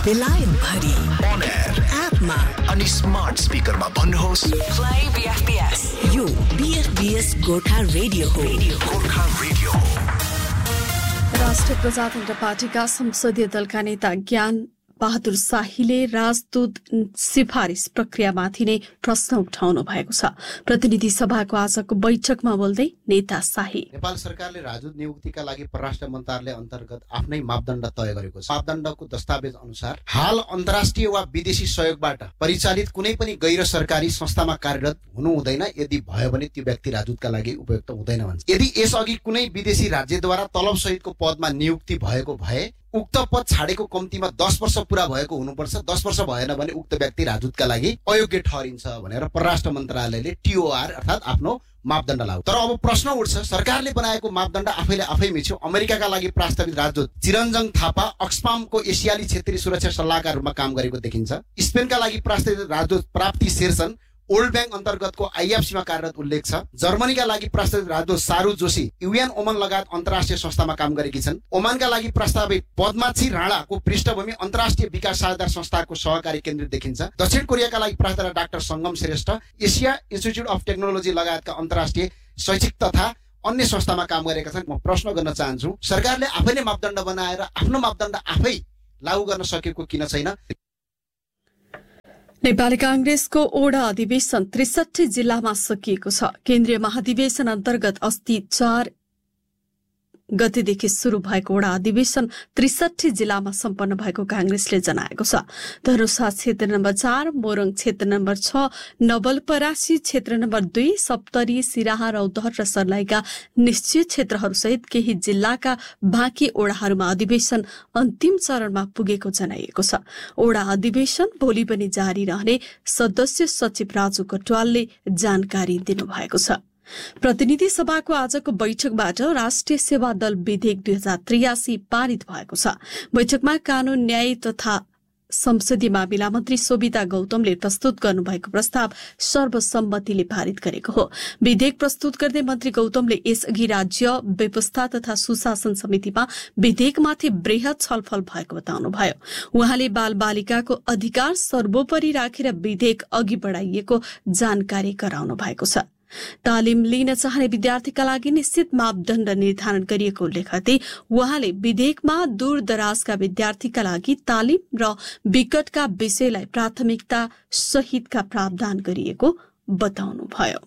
बेलायत भरि on air एपमा अनि स्मार्ट स्पिकरमा भन्नुहोस् Play BFBS. यो BFBS गोर्खा रेडियो हो। गोर्खा रेडियो हो। राष्ट्रिय प्रजातन्त्र पार्टीका संसदीय दलका नेता ज्ञान बहादुर शाहीले राजदूत सिफारिस प्रक्रियामाथि नै प्रश्न उठाउनु भएको छ। प्रतिनिधि सभाको आजको बैठकमा बोल्दै नेता शाही, नेपाल सरकारले राजदूत नियुक्तिका लागि परराष्ट्र मन्त्रालय अन्तर्गत आफ्नै मापदण्ड तय गरेको छ। मापदण्डको दस्तावेज अनुसार हाल अन्तर्राष्ट्रिय वा विदेशी सहयोगबाट परिचालित कुनै पनि गैर सरकारी संस्थामा कार्यरत हुनु हुँदैन। यदि भयो भने त्यो व्यक्ति राजदूतका लागि उपयुक्त हुँदैन भन्छ। यदि यसअघि कुनै विदेशी राज्यद्वारा तलब सहितको पदमा नियुक्ति भएको भए उक्त पद छाडेको कम्तीमा 10 वर्ष पूरा भएको हुनुपर्छ। 10 वर्ष भएन भने उक्त व्यक्ति राजदूतका लागि अयोग्य ठहरिन्छ भनेर परराष्ट्र मन्त्रालयले टिओआर अर्थात आफ्नो मापदण्ड लाग्यो। तर अब प्रश्न उठ्छ, सरकारले बनाएको मापदण्ड आफै मिच्यो। अमेरिकाका लागि प्रस्तावित राजदूत चिरञ्जन थापा अक्सफामको एसियाली क्षेत्रीय सुरक्षा सल्लाहकार रूपमा काम गरेको देखिन्छ। स्पेनका लागि प्रस्तावित राजदूत प्राप्ति शेरसन वर्ल्ड बैंक अन्तर्गतको आइएफसीमा कार्यरत उल्लेख छ। जर्मनीका लागि प्रस्तावित राजदूत सारू जोशी युएन ओमन लगायत अन्तर्राष्ट्रिय संस्थामा काम गरेकी छन्। ओमानका लागि प्रस्तावित पद्माक्षी राणाको पृष्ठभूमि अन्तर्राष्ट्रिय विकास सहायता संस्थाको सहकारी केन्द्रित देखिन्छ। दक्षिण कोरियाका लागि प्रस्तावित डाक्टर संगम Shrestha Asia institute of technology लगायतका अन्तर्राष्ट्रिय शैक्षिक तथा अन्य संस्थामा काम गरेका छन्। म प्रश्न गर्न चाहन्छु, सरकारले आफै नै मापदण्ड बनाएर आफ्नो मापदण्ड आफै लागू गर्न सकेको किन छैन? नेपाली कांग्रेसको ओडा अधिवेशन 63 जिल्लामा सकिएको छ। केन्द्रीय महाधिवेशन अन्तर्गत अस्ति 4 गतेदेखि शुरू भएको ओडा अधिवेशन 63 जिल्लामा सम्पन्न भएको कांग्रेसले जनाएको छ। धनुषा क्षेत्र नम्बर 4, मोरङ क्षेत्र नम्बर 6, नवलपरासी क्षेत्र नम्बर 2, सप्तरी, सिराहा, रौतहट र सर्लाहीका निश्चित क्षेत्रहरूसहित केही जिल्लाका बाँकी ओडाहरूमा अधिवेशन अन्तिम चरणमा पुगेको जनाइएको छ। ओडा अधिवेशन भोलि पनि जारी रहने सदस्य सचिव राजु कटवालले जानकारी दिनुभएको छ। प्रतिनिधि सभाको आजको बैठकबाट राष्ट्रिय सेवा दल विधेयक 2083 पारित भएको छ। बैठकमा कानून, न्याय तथा संसदीय मामिला मन्त्री सोभिता गौतमले प्रस्तुत गर्नुभएको प्रस्ताव सर्वसम्मतिले पारित गरेको हो। विधेयक प्रस्तुत गर्दै मन्त्री गौतमले यसअघि राज्य व्यवस्था तथा सुशासन समितिमा विधेयकमाथि वृहत छलफल भएको बताउनुभयो। उहाँले बाल बालिकाको अधिकार सर्वोपरि राखेर विधेयक अघि बढाइएको जानकारी गराउनु भएको छ। तालिम लिन चाहने विद्यार्थीका लागि निश्चित मापदण्ड निर्धारण गरिएको उल्लेख गर्दै उहाँले विधेयकमा दूर दराजका विद्यार्थीका लागि तालिम र विकटका विषयलाई प्राथमिकता सहितका प्रावधान गरिएको बताउनुभयो।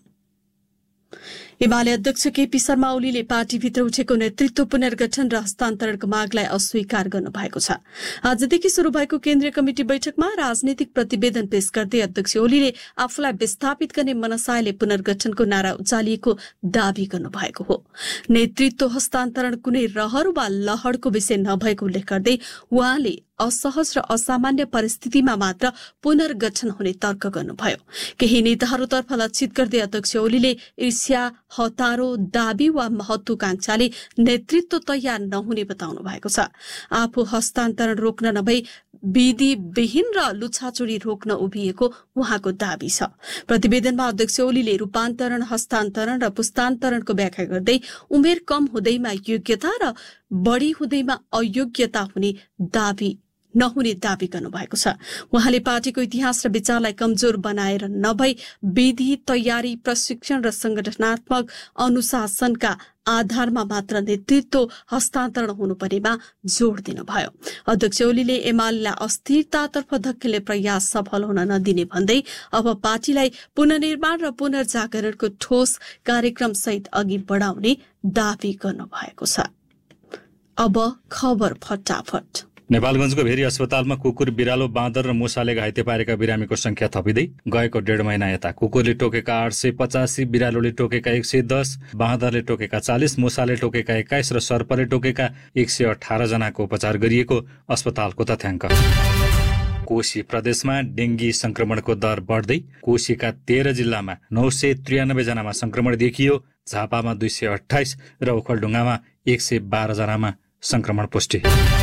एमाले अध्यक्ष केपी शर्मा ओलीले पार्टीभित्र उठेको नेतृत्व पुनर्गठन र हस्तान्तरणको मागलाई अस्वीकार गर्नुभएको छ। आजदेखि शुरू भएको केन्द्रीय कमिटी बैठकमा राजनीतिक प्रतिवेदन पेश गर्दै अध्यक्ष ओलीले आफूलाई विस्थापित गर्ने मनसायले पुनर्गठनको नारा उचालिएको दावी गर्नुभएको हो। नेतृत्व हस्तान्तरण कुनै रहर वा लहरको विषय नभएको उल्लेख गर्दै उहाँले असहज र असामान्य परिस्थितिमा मात्र पुनर्गठन हुने तर्क गर्नुभयो। केही नेताहरूतर्फ लक्षित गर्दै अध्यक्ष ओलीले ईर्ष्या, हतारो, दाबी वा महत्वाकांक्षाले नेतृत्व तयार नहुने बताउनु भएको छ। आफू हस्तान्तरण रोक्न नभई विधिविहीन र लुछाचुरी रोक्न उभिएको उहाँको दावी छ। प्रतिवेदनमा अध्यक्ष ओलीले रूपान्तरण, हस्तान्तरण र पुस्तान्तरणको व्याख्या गर्दै उमेर कम हुँदैमा योग्यता र बढ़ी हुँदैमा अयोग्यता हुने नहुने दावी गर्नुभएको छ। उहाँले पार्टीको इतिहास र विचारलाई कमजोर बनाएर नभई विधि, तयारी, प्रशिक्षण र संगठनात्मक अनुशासनका आधारमा मात्र नेतृत्व हस्तान्तरण हुनुपर्नेमा जोड़ दिनुभयो। अध्यक्ष ओलीले एमालेलाई अस्थिरतातर्फ धकेल्ने प्रयास सफल हुन नदिने भन्दै अब पार्टीलाई पुनर्निर्माण र पुनर्जागरणको ठोस कार्यक्रम सहित अघि बढाउने दावी गर्नुभएको छ। अब खबर फटाफट। नेपालगञ्जको भेरी अस्पतालमा कुकुर, बिरालो, बाँदर र मुसाले घाइते पारेका बिरामीको संख्या थपिँदै गएको 1.5 महिना यता कुकुरले टोकेका 885, बिरालोले टोकेका 110, बाँदरले टोकेका 40, मुसाले टोकेका 21 र सर्पले टोकेका 118 जनाको उपचार गरिएको अस्पतालको तथ्याङ्क। कोशी प्रदेशमा डेंगी संक्रमणको दर बढ्दै कोशीका 13 जिल्लामा 993 जनामा संक्रमण देखियो। झापामा 228 र ओखलढुङ्गामा 112 जनामा संक्रमण पुष्टि।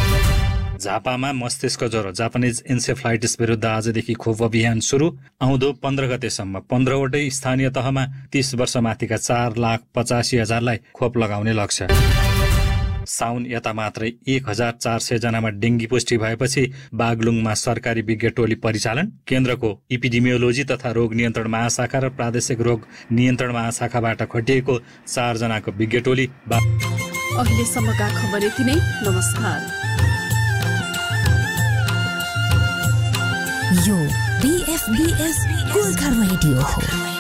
झापामा मस्तिष्क ज्वरो जापानिज इन्सेफ्लाइटिस विरुद्ध आजदेखि खोप अभियान सुरु। आउँदो 15 गतेसम्म 15वटै स्थानीय तहमा 30 वर्ष माथिका 4,85,000लाई खोप लगाउने लक्ष्य। साउन यता मात्रै 1400 जनामा डेङ्गी पुष्टि भएपछि बागलुङमा सरकारी विज्ञ टोली परिचालन। केन्द्रको इपिडेमियोलोजी तथा रोग नियन्त्रण महाशाखा र प्रादेशिक रोग नियन्त्रण महाशाखाबाट खटिएको 4 जनाको विज्ञ टोली। अहिलेसम्मका खबर यति नै। नमस्कार। यो BFBS गोर्खा रेडियो हो।